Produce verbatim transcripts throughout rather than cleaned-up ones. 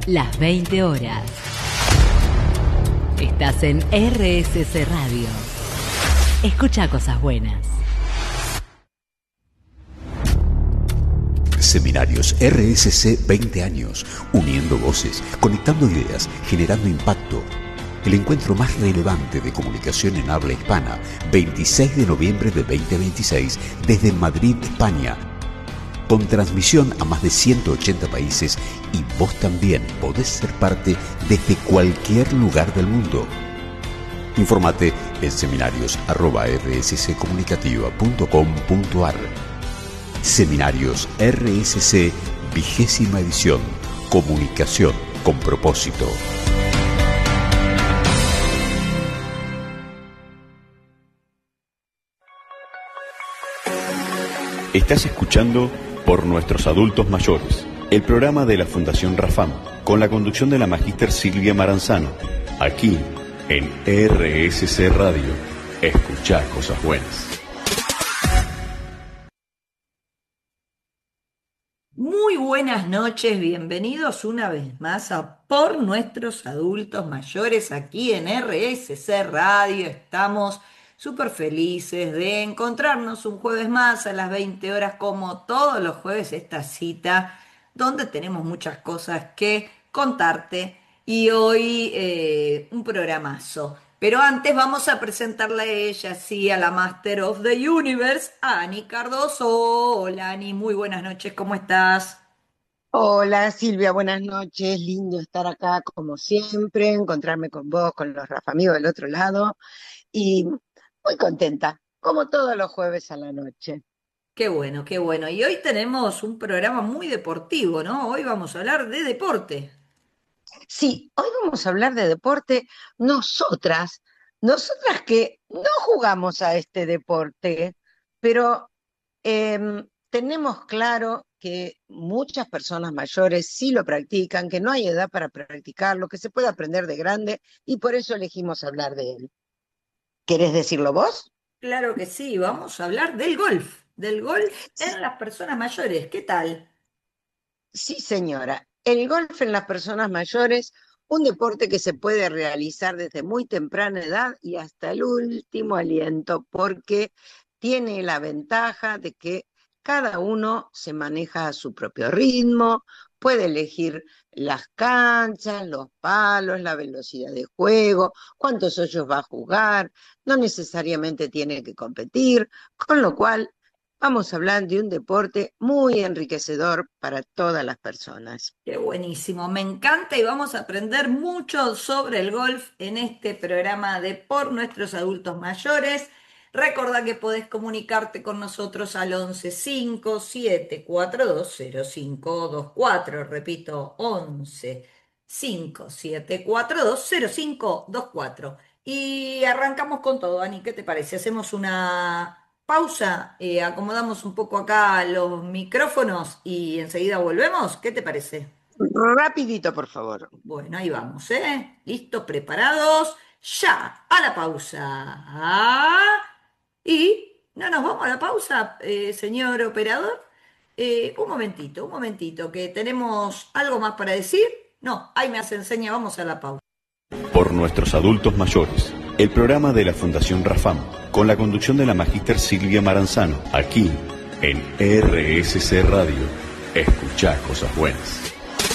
Las veinte horas. Estás en R S C Radio. Escucha cosas buenas. Seminarios R S C veinte años, uniendo voces, conectando ideas, generando impacto. El encuentro más relevante de comunicación en habla hispana, veintiséis de noviembre de veinte veintiséis, desde Madrid, España. Con transmisión a más de ciento ochenta países y vos también podés ser parte desde cualquier lugar del mundo. Infórmate en seminarios arroba r s c comunicativa punto com punto a r. Seminarios R S C, vigésima edición. Comunicación con propósito. Estás escuchando Por Nuestros Adultos Mayores, el programa de la Fundación Rafam, con la conducción de la magíster Silvia Maranzano, aquí en R S C Radio. Escuchá cosas buenas. Muy buenas noches, bienvenidos una vez más a Por Nuestros Adultos Mayores aquí en R S C Radio. Estamos súper felices de encontrarnos un jueves más a las veinte horas, como todos los jueves, esta cita donde tenemos muchas cosas que contarte y hoy eh, un programazo. Pero antes vamos a presentarle a ella, sí, a la Master of the Universe, Ani Cardoso. Hola Ani, muy buenas noches, ¿cómo estás? Hola Silvia, buenas noches, lindo estar acá como siempre, encontrarme con vos, con los Rafa amigos del otro lado y muy contenta, como todos los jueves a la noche. Qué bueno, qué bueno. Y hoy tenemos un programa muy deportivo, ¿no? Hoy vamos a hablar de deporte. Sí, hoy vamos a hablar de deporte, nosotras, nosotras que no jugamos a este deporte, pero em, tenemos claro que muchas personas mayores sí lo practican, que no hay edad para practicarlo, que se puede aprender de grande y por eso elegimos hablar de él. ¿Querés decirlo vos? Claro que sí, vamos a hablar del golf, del golf en las personas mayores. ¿Qué tal? Sí, señora. El golf en las personas mayores, un deporte que se puede realizar desde muy temprana edad y hasta el último aliento, porque tiene la ventaja de que cada uno se maneja a su propio ritmo, puede elegir las canchas, los palos, la velocidad de juego, cuántos hoyos va a jugar, no necesariamente tiene que competir, con lo cual vamos a hablar de un deporte muy enriquecedor para todas las personas. Qué buenísimo, me encanta y vamos a aprender mucho sobre el golf en este programa de Por Nuestros Adultos Mayores. Recordá que podés comunicarte con nosotros al once cinco siete cuatro dos cero cinco dos cuatro, repito, once cinco siete cuatro dos cero cinco dos cuatro. Y arrancamos con todo, Ani, ¿qué te parece? Hacemos una pausa, eh, acomodamos un poco acá los micrófonos y enseguida volvemos. ¿Qué te parece? Rapidito, por favor. Bueno, ahí vamos, ¿eh? ¿Listos? ¿Preparados? Ya, a la pausa. Ah, y no nos vamos a la pausa, eh, señor operador. Eh, un momentito, un momentito, que tenemos algo más para decir. No, ahí me hace enseña, vamos a la pausa. Por Nuestros Adultos Mayores, el programa de la Fundación Rafam, con la conducción de la magíster Silvia Maranzano, aquí en R S C Radio. Escuchá cosas buenas.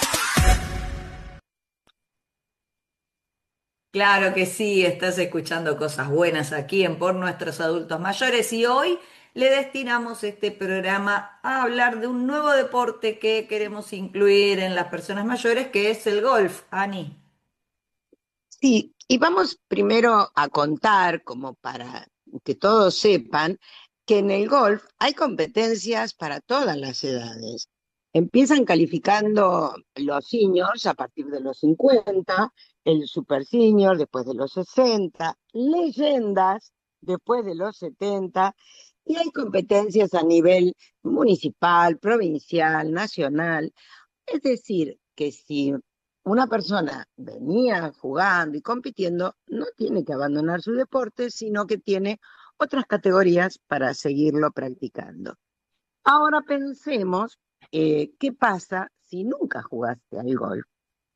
Claro que sí, estás escuchando cosas buenas aquí en Por Nuestros Adultos Mayores y hoy le destinamos este programa a hablar de un nuevo deporte que queremos incluir en las personas mayores, que es el golf. Ani. Sí, y vamos primero a contar, como para que todos sepan, que en el golf hay competencias para todas las edades. Empiezan calificando los seniors a partir de los cincuenta, el super senior después de los sesenta, leyendas después de los setenta, y hay competencias a nivel municipal, provincial, nacional. Es decir, que si una persona venía jugando y compitiendo, no tiene que abandonar su deporte, sino que tiene otras categorías para seguirlo practicando. Ahora pensemos, eh, ¿qué pasa si nunca jugaste al golf?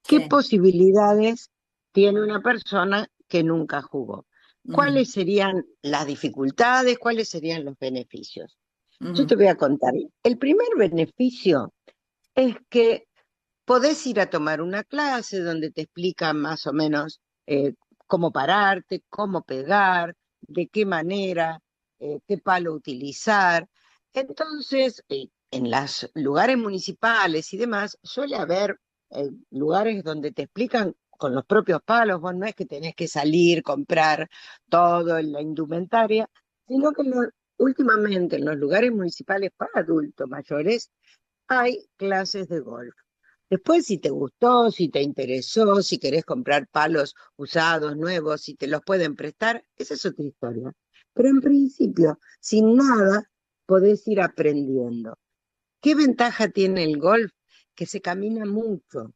¿Qué Sí. posibilidades tiene una persona que nunca jugó? Ujú, ¿Cuáles serían las dificultades? ¿Cuáles serían los beneficios? Yo te ujú, voy a contar. El primer beneficio es que podés ir a tomar una clase donde te explican más o menos eh, cómo pararte, cómo pegar, de qué manera, eh, qué palo utilizar. Entonces, eh, en los lugares municipales y demás, suele haber eh, lugares donde te explican con los propios palos, vos no es que tenés que salir, comprar todo en la indumentaria, sino que lo- últimamente en los lugares municipales para adultos mayores hay clases de golf. Después, si te gustó, si te interesó, si querés comprar palos usados, nuevos, si te los pueden prestar, esa es otra historia. Pero en principio, sin nada, podés ir aprendiendo. ¿Qué ventaja tiene el golf? Que se camina mucho.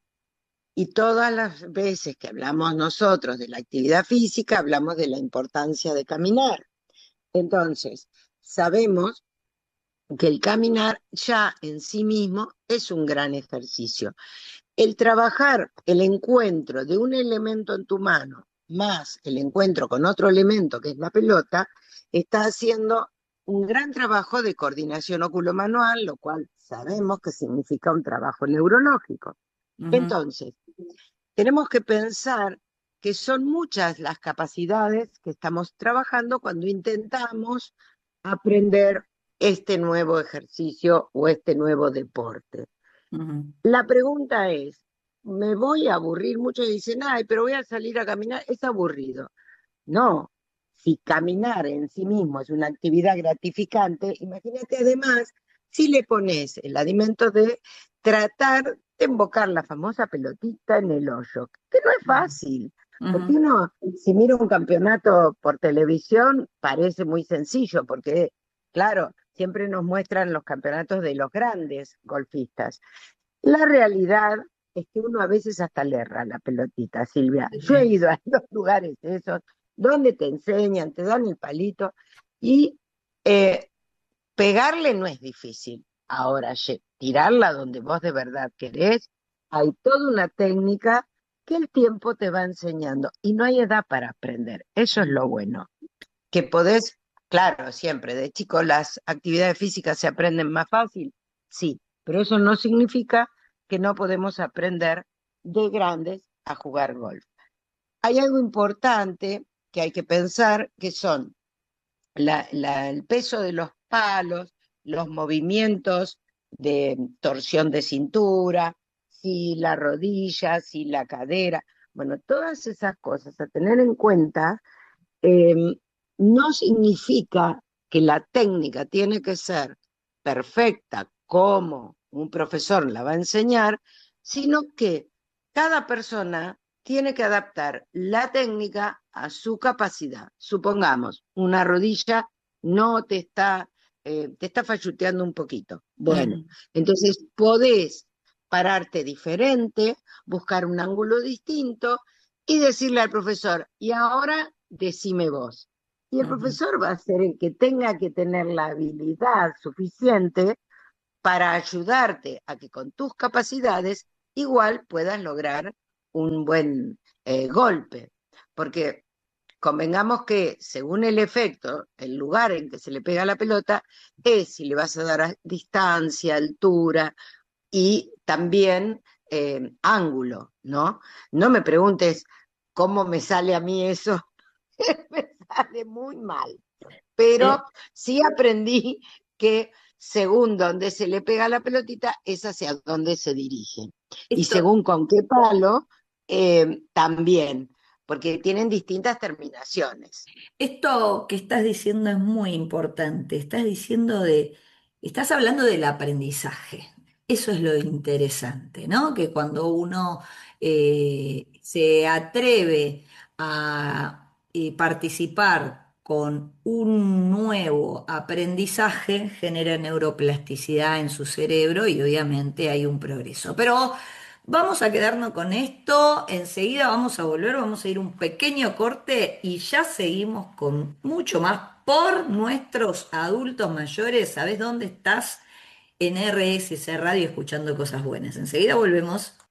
Y todas las veces que hablamos nosotros de la actividad física, hablamos de la importancia de caminar. Entonces, sabemos que el caminar ya en sí mismo es un gran ejercicio. El trabajar el encuentro de un elemento en tu mano más el encuentro con otro elemento que es la pelota, está haciendo un gran trabajo de coordinación oculomanual, lo cual sabemos que significa un trabajo neurológico. ujú, Entonces, tenemos que pensar que son muchas las capacidades que estamos trabajando cuando intentamos aprender este nuevo ejercicio o este nuevo deporte. ujú. La pregunta es, ¿me voy a aburrir? Muchos dicen, ay, pero voy a salir a caminar, es aburrido. No, si caminar en sí mismo es una actividad gratificante, imagínate además si le pones el alimento de tratar de embocar la famosa pelotita en el hoyo, que no es fácil, porque Ujú, uno, si mira un campeonato por televisión, parece muy sencillo, porque, claro, siempre nos muestran los campeonatos de los grandes golfistas. La realidad es que uno a veces hasta le erra la pelotita, Silvia. Yo he sí. ido a los lugares esos donde te enseñan, te dan el palito y eh, pegarle no es difícil. Ahora, ye- tirarla donde vos de verdad querés, hay toda una técnica que el tiempo te va enseñando y no hay edad para aprender. Eso es lo bueno. Que podés, claro, siempre, de chico las actividades físicas se aprenden más fácil, sí, pero eso no significa que no podemos aprender de grandes a jugar golf. Hay algo importante que hay que pensar, que son la- la- el peso de los palos, los movimientos de torsión de cintura, si la rodilla, si la cadera, bueno, todas esas cosas a tener en cuenta. eh, no significa que la técnica tiene que ser perfecta como un profesor la va a enseñar, sino que cada persona tiene que adaptar la técnica a su capacidad. Supongamos, una rodilla no te está, eh, te está falluteando un poquito. Bueno, Ujú, entonces podés pararte diferente, buscar un ángulo distinto y decirle al profesor, y ahora decime vos. Y el ujú, profesor va a ser el que tenga que tener la habilidad suficiente para ayudarte a que con tus capacidades igual puedas lograr un buen eh, golpe. Porque convengamos que según el efecto, el lugar en que se le pega la pelota es si le vas a dar a distancia, altura y también eh, ángulo, ¿no? No me preguntes cómo me sale a mí eso, me sale muy mal, pero eh, sí aprendí que según donde se le pega la pelotita es hacia donde se dirige. Y esto, según con qué palo, eh, también, porque tienen distintas terminaciones. Esto que estás diciendo es muy importante. Estás diciendo de, estás hablando del aprendizaje. Eso es lo interesante, ¿no? Que cuando uno eh, se atreve a eh, participar con un nuevo aprendizaje, genera neuroplasticidad en su cerebro y obviamente hay un progreso. Pero vamos a quedarnos con esto, enseguida vamos a volver, vamos a ir un pequeño corte y ya seguimos con mucho más por nuestros adultos mayores. ¿Sabés dónde estás? En R S C Radio escuchando cosas buenas. Enseguida volvemos.